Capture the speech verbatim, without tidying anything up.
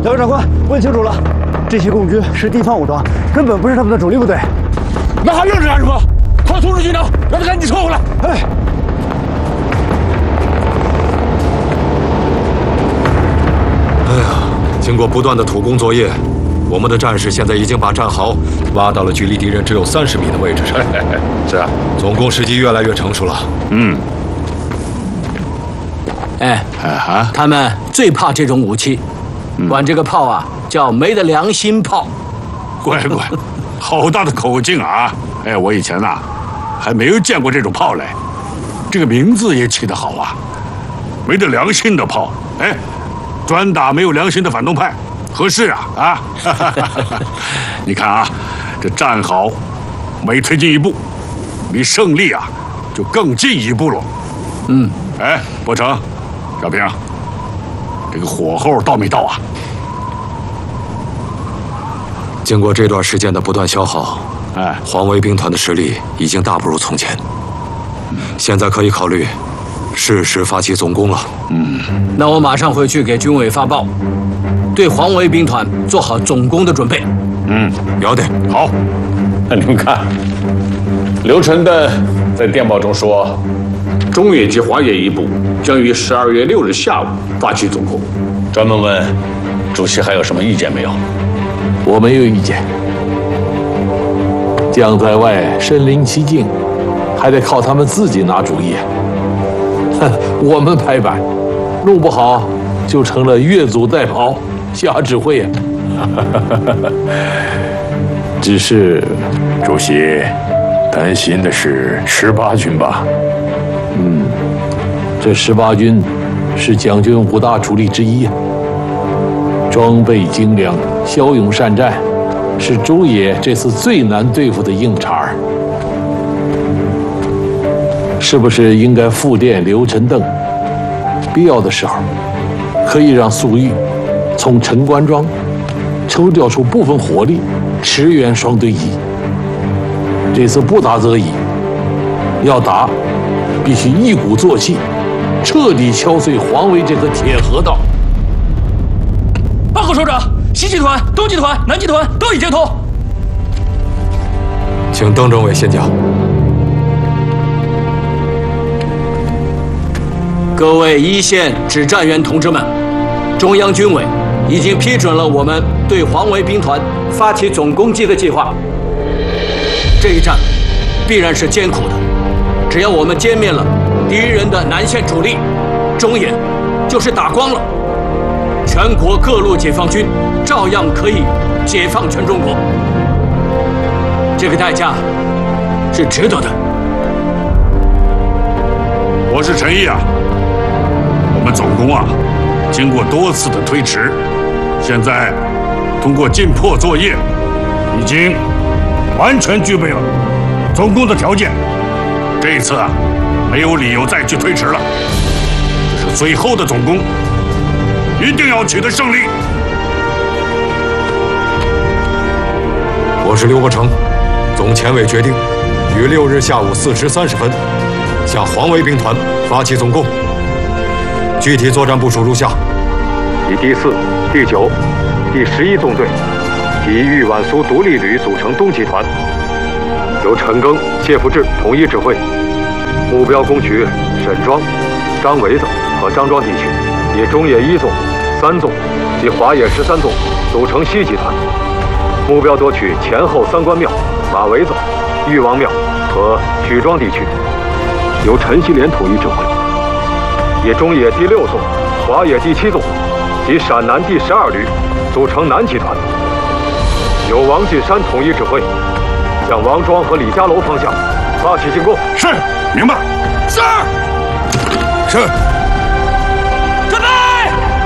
两位长官，问清楚了，这些共军是地方武装，根本不是他们的主力部队。 那还愣着干什么？快通知军长，让他赶紧撤回来！ 哎。 哎呀，经过不断的土工作业，我们的战士现在已经把战壕挖到了距离敌人只有三十米的位置上。 是啊， 总攻时机越来越成熟了。 嗯。 哎， 哎哈， 他们最怕这种武器，管这个炮啊叫没得良心炮。 乖乖，好大的口径啊！哎，我以前呐、啊、还没有见过这种炮嘞，这个名字也起得好啊，没得良心的炮，哎。 专打没有良心的反动派，合适啊啊！你看啊，这战壕每推进一步，离胜利啊就更进一步了。 嗯， 哎，伯承、小平，这个火候到没到啊？ 经过这段时间的不断消耗， 哎， 黄维兵团的实力已经大不如从前，现在可以考虑。 适时发起总攻了。 嗯，那我马上回去给军委发报，对黄维兵团做好总攻的准备。 嗯， 了解。 好。 那你们看，刘承德在电报中说，中野及华野一部将于十二月六日下午发起总攻。专门问主席还有什么意见没有？ 我没有意见。将在外，身临其境，还得靠他们自己拿主意。 我们拍板，弄不好就成了越俎代庖、瞎指挥啊！ 只是，主席担心的是十八军吧？ 嗯，这十八军是蒋军五大主力之一啊，装备精良，骁勇善战，是周野这次最难对付的硬茬儿。 是不是应该复电刘承邓？必要的时候，可以让粟裕从陈官庄抽调出部分火力，驰援双堆集。这次不打则已，要打，必须一鼓作气，彻底敲碎黄维这颗铁核桃。 报告首长，西集团、东集团、南集团都已接通。 请邓政委先讲。 各位一线指战员同志们，中央军委已经批准了我们对黄维兵团发起总攻击的计划。这一战必然是艰苦的，只要我们歼灭了敌人的南线主力，中野就是打光了。全国各路解放军照样可以解放全中国。这个代价是值得的。 我是陈毅啊。 我们总攻啊，经过多次的推迟，现在通过进迫作业，已经完全具备了总攻的条件。这一次啊，没有理由再去推迟了。这是最后的总攻，一定要取得胜利。 我是刘伯承，总前委决定，于六日下午四时三十分，向黄维兵团发起总攻。 具体作战部署如下： 以第四、第九、第十一纵队及豫皖苏独立旅组成东集团，由陈赓、谢富治统一指挥，目标攻取沈庄、张围子和张庄地区，以中野一纵、三纵及华野十三纵组成西集团，目标夺取前后三关庙、马围子、裕王庙和许庄地区，由陈锡联统一指挥。 以中野第六纵、华野第七纵及陕南第十二旅组成南集团，由王进山统一指挥，向王庄和李家楼方向发起进攻。 是，明白。是，是。